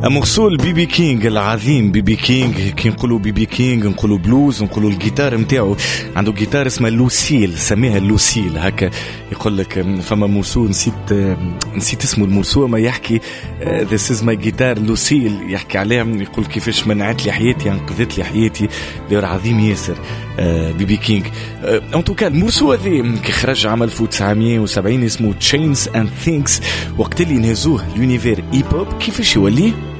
مرسول بيبي كينغ العظيم. بيبي كينغ كي نقولوا بيبي كينغ نقولوا بلوز، نقولوا الجيتار نتاعو عنده جيتار اسمه لوسيل، سميها لوسيل هكا. يقول لك فما مرسول نسيت اسمه المرسول ما يحكي this is my guitar لوسيل، يحكي عليها يقول كيفاش منعت لي حياتي انقذت لي حياتي. دير عظيم ياسر بيبي كينغ. ان توكا المرسول هذا كي خرج عام 1970 اسمه Chains and Things. وقت اللي نهزوه لونيفير هيب هوب كيفاش يولي